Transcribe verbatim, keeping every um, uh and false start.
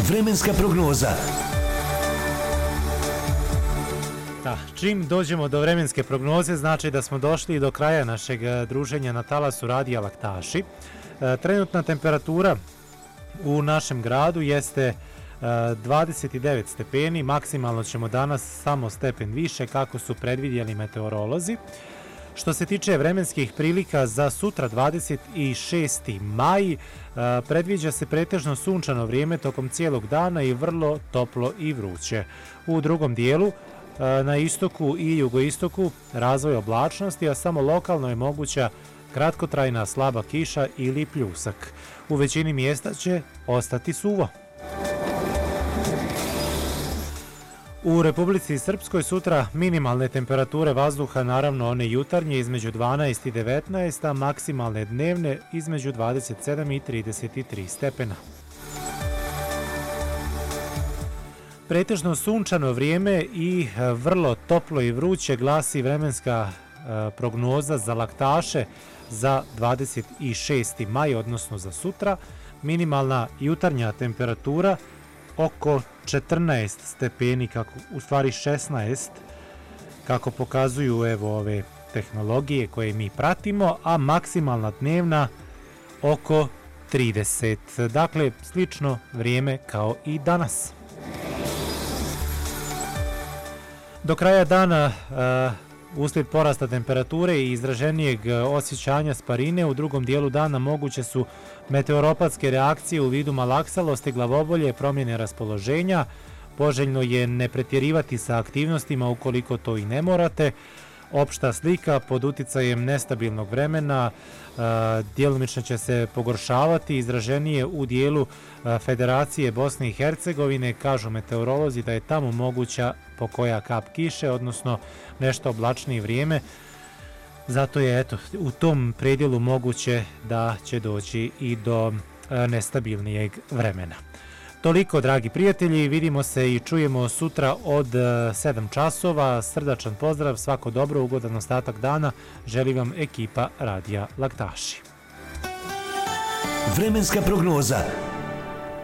Vremenska prognoza. Da, čim dođemo do vremenske prognoze, znači da smo došli do kraja našeg druženja na talasu Radija Laktaši. E, trenutna temperatura u našem gradu jeste e, dvadeset devet stepeni, maksimalno ćemo danas samo stepen više kako su predvidjeli meteorolozi. Što se tiče vremenskih prilika za sutra dvadeset šesti maj, e, predviđa se pretežno sunčano vrijeme tokom cijelog dana i vrlo toplo i vruće. U drugom dijelu na istoku i jugoistoku razvoj oblačnosti, a samo lokalno je moguća kratkotrajna slaba kiša ili pljusak. U većini mjesta će ostati suvo. U Republici Srpskoj sutra minimalne temperature vazduha, naravno one jutarnje, između dvanaest i devetnaest, a maksimalne dnevne između dvadeset sedam i trideset tri stepena. Pretežno sunčano vrijeme i vrlo toplo i vruće glasi vremenska prognoza za Laktaše za dvadeset šesti maj, odnosno za sutra. Minimalna jutarnja temperatura oko četrnaest stepeni, kako, u stvari šesnaest, kako pokazuju evo ove tehnologije koje mi pratimo, a maksimalna dnevna oko trideset. Dakle, slično vrijeme kao i danas. Do kraja dana, uh, uslijed porasta temperature i izraženijeg osjećanja sparine, u drugom dijelu dana moguće su meteoropatske reakcije u vidu malaksalosti, glavobolje, promjene raspoloženja. Poželjno je ne pretjerivati sa aktivnostima ukoliko to i ne morate. Opšta slika pod uticajem nestabilnog vremena uh, djelomično će se pogoršavati, izraženije u dijelu uh, Federacije Bosne i Hercegovine. Kažu meteorolozi da je tamo moguća pokoja kap kiše, odnosno nešto oblačnije vrijeme. Zato je eto, u tom predjelu moguće da će doći i do uh, nestabilnijeg vremena. Toliko, dragi prijatelji, vidimo se i čujemo sutra od sedam časova. Srdačan pozdrav, svako dobro, ugodan ostatak dana. Želi vam ekipa Radija Laktaši. Vremenska prognoza.